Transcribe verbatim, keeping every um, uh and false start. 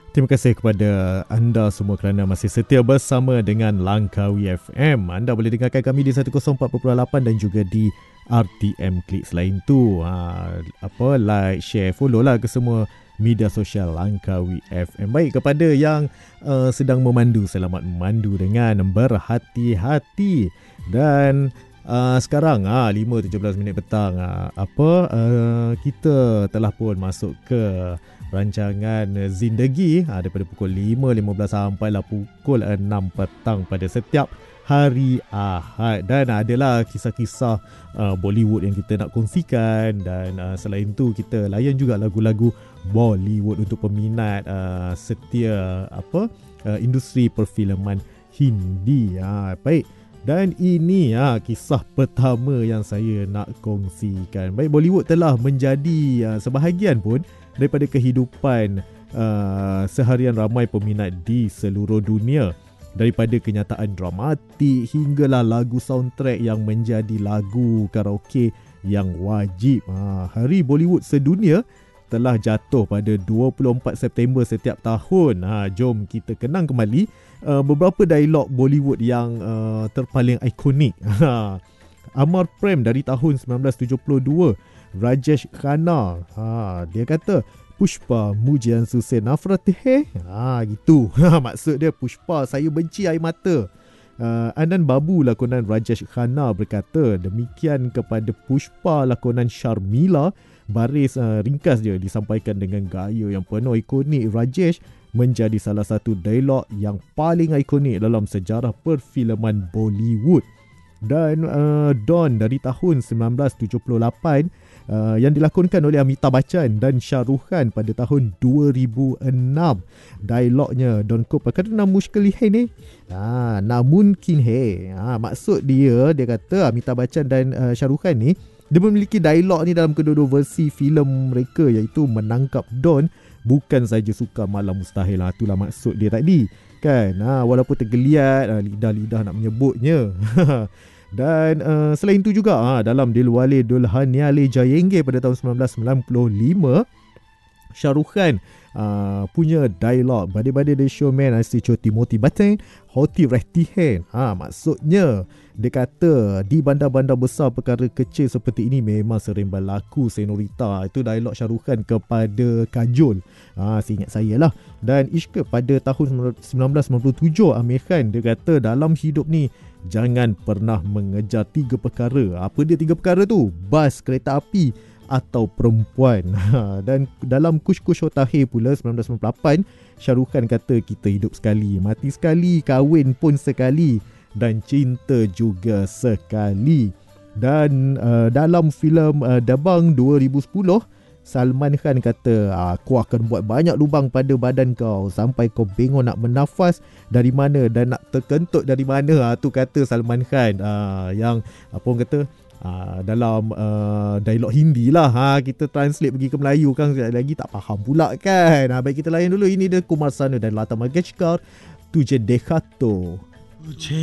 Terima kasih kepada anda semua kerana masih setia bersama dengan Langkawi F M. Anda boleh dengarkan kami di seratus empat perpuluhan lapan dan juga di R T M Klik. Selain tu, ha, apa like, share, follow lah ke semua media sosial Langkawi F M. Baik, kepada yang uh, sedang memandu, selamat memandu dengan berhati-hati. Dan Uh, sekarang ah lima tujuh belas minit petang, uh, apa uh, kita telah pun masuk ke rancangan Zindagi uh, daripada pukul lima lima belas sampailah pukul enam petang pada setiap hari Ahad. Dan adalah kisah-kisah uh, Bollywood yang kita nak kongsikan. Dan uh, selain tu kita layan juga lagu-lagu Bollywood untuk peminat uh, setia apa uh, industri perfilman Hindi. Uh, baik. Dan ini ha, kisah pertama yang saya nak kongsikan. Baik, Bollywood telah menjadi uh, sebahagian pun daripada kehidupan uh, seharian ramai peminat di seluruh dunia. Daripada kenyataan dramatik hinggalah lagu soundtrack yang menjadi lagu karaoke yang wajib. Ha, Hari Bollywood sedunia telah jatuh pada dua puluh empat September setiap tahun. Ha, jom kita kenang kembali uh, beberapa dialog Bollywood yang uh, terpaling ikonik. Ha, Amar Prem dari tahun sembilan belas tujuh puluh dua, Rajesh Khanna. Ha, dia kata, Pushpa mujian se nafrat hai. Ha, gitu. Maksud dia, Pushpa, saya benci air mata. Uh, Anand Babu lakonan Rajesh Khanna berkata demikian kepada Pushpa lakonan Sharmila. Baris uh, ringkas dia disampaikan dengan gaya yang penuh ikonik. Rajesh menjadi salah satu dialog yang paling ikonik dalam sejarah perfilman Bollywood. Dan uh, Don dari tahun sembilan belas tujuh puluh lapan uh, yang dilakonkan oleh Amitabh Bachchan dan Shah Rukh Khan pada tahun dua ribu enam. Dialognya, Don ko pakadna mushkil hai ne, ha, namumkin hai. Ha, maksud dia, dia kata Amitabh Bachchan dan uh, Shah Rukh Khan ni, dia memiliki dialog ni dalam kedua-dua versi filem mereka, iaitu menangkap Don bukan saja suka malam mustahil. Ha, itulah maksud dia tadi kan. Ha, walaupun tergeliat ha, lidah-lidah nak menyebutnya. Dan uh, selain itu juga ha, dalam Dilwale Dulhania Le Jayenge pada tahun sembilan belas sembilan puluh lima, Shah Rukh Khan uh, punya dialog Bade-bade de showman aise choti moti batein hoti rehti hai. Ha, maksudnya dia kata di bandar-bandar besar perkara kecil seperti ini memang sering berlaku, senorita. Itu dialog Shah Rukh Khan kepada Kajol. Ha, seingat saya lah. Dan Ishq pada tahun sembilan belas sembilan puluh tujuh, Amir Khan dia kata dalam hidup ni jangan pernah mengejar tiga perkara. Apa dia tiga perkara tu? Bas, kereta api atau perempuan. Dan dalam Kush Kush Hota Hai pula sembilan belas sembilan puluh lapan, Shah Rukh Khan kata kita hidup sekali, mati sekali, kahwin pun sekali dan cinta juga sekali. Dan uh, dalam filem uh, Dabang dua ribu sepuluh, Salman Khan kata aku akan buat banyak lubang pada badan kau sampai kau bengong nak bernafas dari mana dan nak terkentut dari mana. Ha, tu kata Salman Khan. Uh, yang apa orang kata Uh, dalam uh, dialog Hindi lah. Ha, kita translate pergi ke Melayu kan lagi tak faham pula kan. Ha, baik, kita layan dulu. Ini dia Kumar Sanu dan Lata Mangeshkar, Tujhe Dekha To.